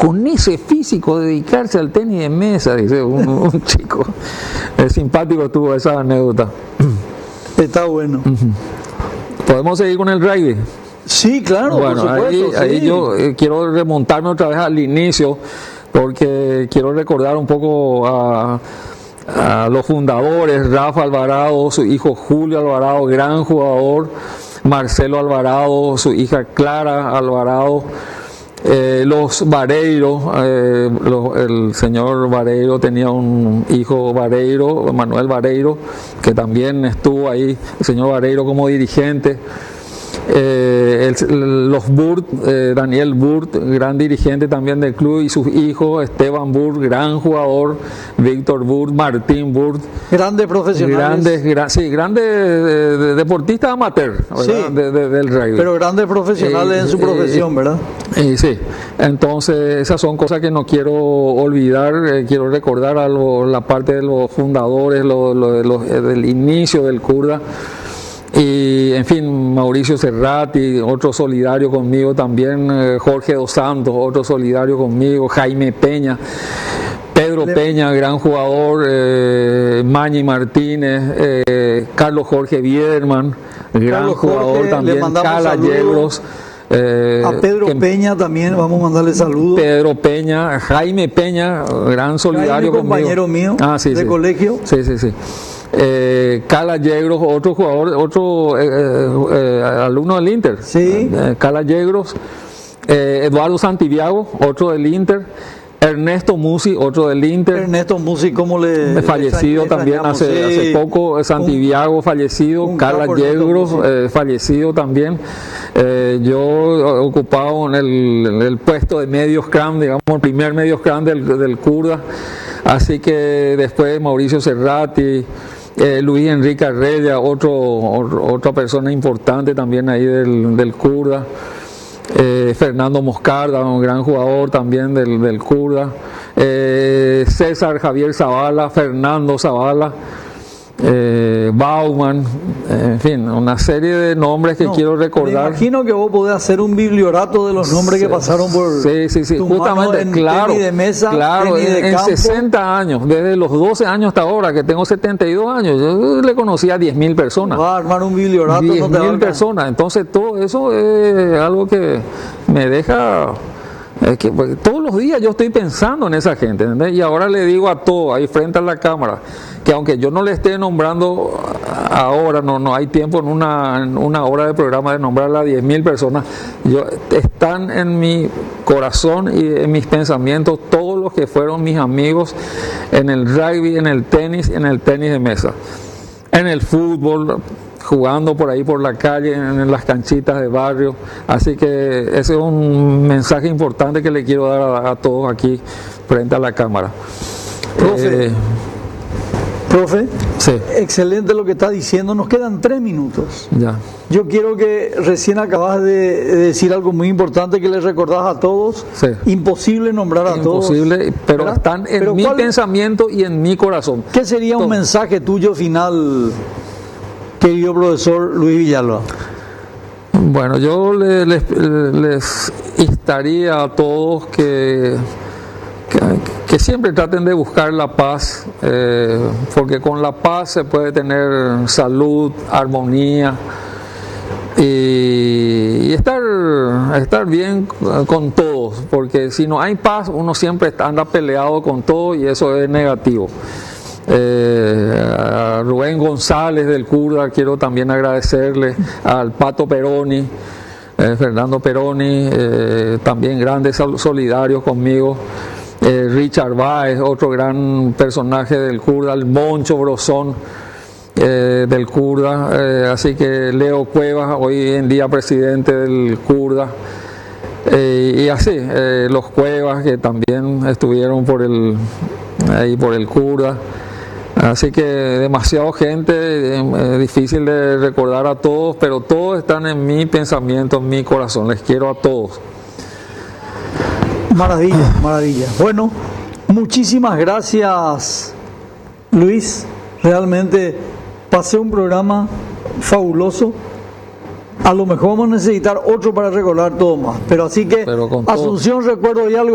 con ese físico dedicarse al tenis de mesa, dice un chico. Es simpático estuvo esa anécdota. Está bueno. ¿Podemos seguir con el rugby? Sí, claro, bueno, por supuesto. Ahí yo quiero remontarme otra vez al inicio, porque quiero recordar un poco a los fundadores, Rafa Alvarado, su hijo Julio Alvarado, gran jugador, Marcelo Alvarado, su hija Clara Alvarado, los Vareiro, el señor Vareiro tenía un hijo Vareiro, Manuel Vareiro, que también estuvo ahí, el señor Vareiro como dirigente. Los Burt, Daniel Burt, gran dirigente también del club, y sus hijos, Esteban Burt, gran jugador, Víctor Burt, Martín Burt, grandes profesionales, grandes deportistas amateur, sí, del rugby, pero grandes profesionales en su profesión, ¿verdad? Sí, entonces esas son cosas que no quiero olvidar. Quiero recordar a la parte de los fundadores, del inicio del Kurda. Y en fin, Mauricio Serrati, otro solidario conmigo también, Jorge Dos Santos, otro solidario conmigo, Jaime Peña, Pedro Peña, gran jugador, Mañi Martínez, Carlos Jorge Biederman, gran jugador también, Cala Yegros. A Pedro Peña también vamos a mandarle saludos. Pedro Peña, Jaime Peña, gran solidario conmigo. Compañero mío de colegio. Sí. Cala Yegros, otro jugador, otro alumno del Inter. Sí. Cala Yegros, Eduardo Santiago, otro del Inter. Ernesto Musi, otro del Inter. Ernesto Musi, ¿cómo le fallecido también hace poco. Santiago fallecido, Carla Yegros fallecido también. Yo ocupado en el puesto de medio scrum, digamos, el primer medio scrum del Kurda. Así que después Mauricio Serrati, Luis Enrique Arreya, otra persona importante también ahí del Kurda. Fernando Moscarda, un gran jugador también del Kurda, César Javier Zavala, Fernando Zavala, Bauman, en fin, una serie de nombres que quiero recordar. Me imagino que vos podés hacer un bibliorato de los nombres que pasaron por sí, justamente, en claro, tenis de mesa, tenis de en campo. 60 años, desde los 12 años hasta ahora, que tengo 72 años, yo le conocí a 10.000 personas. Va a armar un bibliorato. 10.000 personas, entonces todo eso es algo que me deja... Es que todos los días yo estoy pensando en esa gente, ¿entendés? Y ahora le digo a todos ahí frente a la cámara que aunque yo no le esté nombrando ahora, no hay tiempo en una hora de programa de nombrarle a 10.000 personas, están en mi corazón y en mis pensamientos todos los que fueron mis amigos en el rugby, en el tenis de mesa, en el fútbol, jugando por ahí por la calle, en las canchitas de barrio. Así que ese es un mensaje importante que le quiero dar a todos aquí frente a la cámara. Profe, sí. Excelente lo que está diciendo. Nos quedan 3 minutos. Ya. Yo quiero que recién acabas de decir algo muy importante que les recordás a todos. Sí. Imposible nombrar a todos. Imposible, pero ¿verdad? están en mi pensamiento y en mi corazón. ¿Qué sería un mensaje tuyo final, querido profesor Luis Villalba? Bueno, yo les instaría a todos que siempre traten de buscar la paz, porque con la paz se puede tener salud, armonía y estar bien con todos, porque si no hay paz uno siempre anda peleado con todo y eso es negativo. A Rubén González del Kurda quiero también agradecerle, al Pato Peroni, Fernando Peroni, también grandes solidarios conmigo, Richard Baez, otro gran personaje del Kurda, el Moncho Brosón del Kurda, así que Leo Cuevas, hoy en día presidente del Kurda, y así, los Cuevas que también estuvieron por el Kurda. Así que demasiada gente, difícil de recordar a todos, pero todos están en mi pensamiento, en mi corazón. Les quiero a todos. Maravilla, maravilla. Bueno, muchísimas gracias, Luis. Realmente pasé un programa fabuloso. A lo mejor vamos a necesitar otro para recordar todo más. Pero así que, Asunción, recuerdo ya algo.